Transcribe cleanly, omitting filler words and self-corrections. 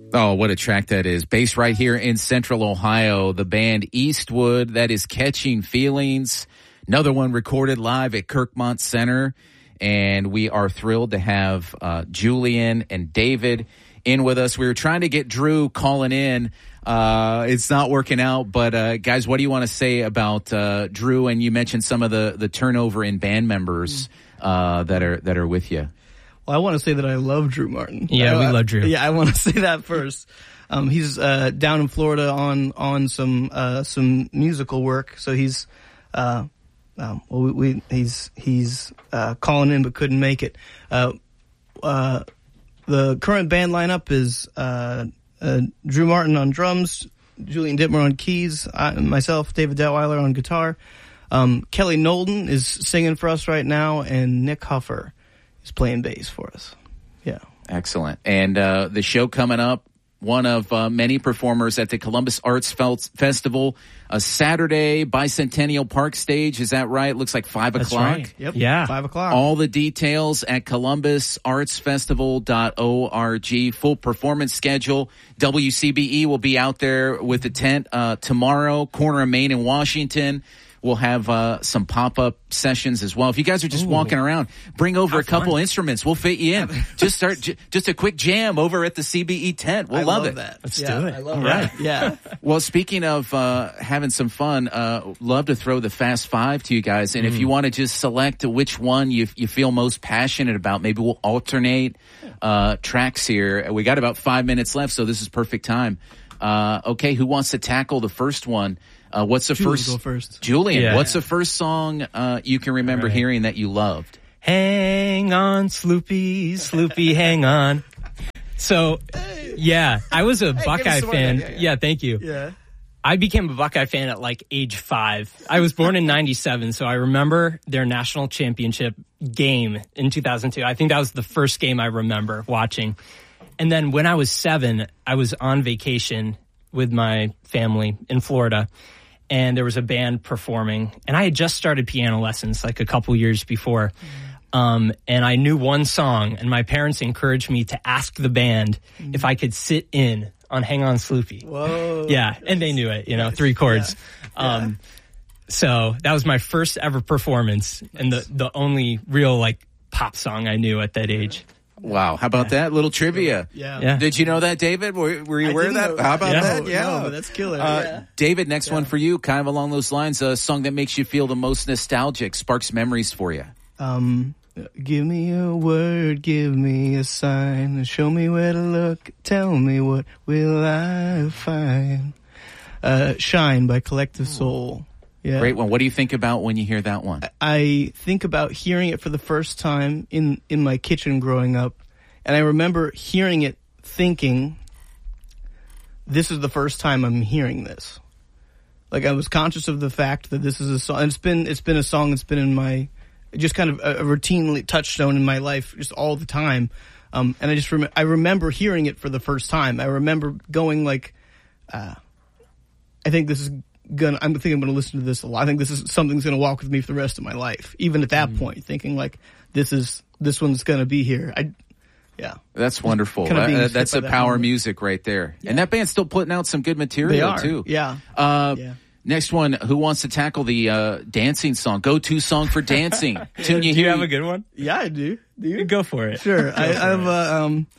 Oh, what a track that is. Based right here in Central Ohio, the band Eastwood, that is Catching Feelings. Another one recorded live at Kirkmont Center. And we are thrilled to have Julian and David in with us. We were trying to get Drew calling in. It's not working out. But, guys, what do you want to say about Drew? And you mentioned some of the turnover in band members that are with you. Well, I want to say that I love Drew Martin. Yeah, we love Drew. Yeah, I want to say that first. He's down in Florida on some musical work, so he's he's calling in but couldn't make it. The current band lineup is Drew Martin on drums, Julian Dittmer on keys, myself, David Detweiler on guitar. Kelly Nolden is singing for us right now, and Nick Huffer is playing bass for us. Yeah. Excellent. And the show coming up, one of many performers at the Columbus Arts Festival, a Saturday, Bicentennial Park stage. Is that right? Looks like 5 o'clock. Right. Yep. Yeah. 5 o'clock. All the details at columbusartsfestival.org. Full performance schedule. WCBE will be out there with the tent tomorrow. Corner of Main and Washington. We'll have some pop-up sessions as well. If you guys are just walking around, bring over a couple instruments. We'll fit you in. Just a quick jam over at the CBE tent. We'll love it. That. Let's do it. I love that. Yeah. Well, speaking of having some fun, love to throw the Fast Five to you guys. And if you want to just select which one you feel most passionate about, maybe we'll alternate tracks here. We got about 5 minutes left, so this is perfect time. Okay, who wants to tackle the first one? What's the first? Go first. Julian, Yeah. what's the first song you can remember hearing that you loved? Hang on, Sloopy, Sloopy, hang on. So, yeah, I was a Buckeye fan. Yeah, thank you. Yeah. I became a Buckeye fan at like age 5. I was born in 97, so I remember their national championship game in 2002. I think that was the first game I remember watching. And then when I was 7, I was on vacation with my family in Florida, and there was a band performing, and I had just started piano lessons like a couple years before. And I knew one song, and my parents encouraged me to ask the band if I could sit in on Hang On Sloopy. Whoa. Yeah, and they knew it, 3 chords. Yeah. So that was my first ever performance, and the only real like pop song I knew at that age. Wow, how about that? Little trivia. Yeah. Did you know that, David? Were you aware of that? How about that? Yeah. No, but that's killer. David, next one for you, kind of along those lines, a song that makes you feel the most nostalgic, sparks memories for you. Give me a word, give me a sign, show me where to look, tell me what will I find. Shine by Collective Soul. Yeah. Great one. What do you think about when you hear that one? I think about hearing it for the first time in my kitchen growing up, and I remember hearing it thinking, this is the first time I'm hearing this. Like, I was conscious of the fact that this is a song. It's been a song that's been in my, just kind of a routinely touchstone in my life just all the time. And I remember hearing it for the first time. I remember going like, I think I'm going to listen to this a lot. I think this is something's going to walk with me for the rest of my life. Even at that point, thinking like, this one's going to be here. That's wonderful. That's the power of music right there. Yeah. And that band's still putting out some good material too. Yeah. Next one, who wants to tackle the dancing song? Go-to song for dancing. Do you have a good one? Yeah, I do. Do you? Go for it. Sure. I have